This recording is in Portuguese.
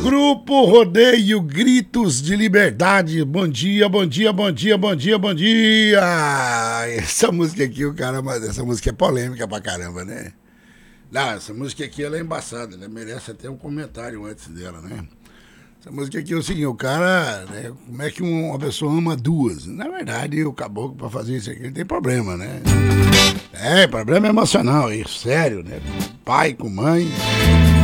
Grupo Rodeio, Gritos de Liberdade. Bom dia, bom dia, bom dia, bom dia, bom dia. Essa música aqui, essa música é polêmica pra caramba, né? Não, essa música aqui ela é embaçada, né? Merece até um comentário antes dela, né? Essa música aqui é o seguinte, o cara, né? Como é que uma pessoa ama duas? Na verdade, o caboclo pra fazer isso aqui não tem problema, né? É, problema emocional, isso, sério, né? Pai com mãe.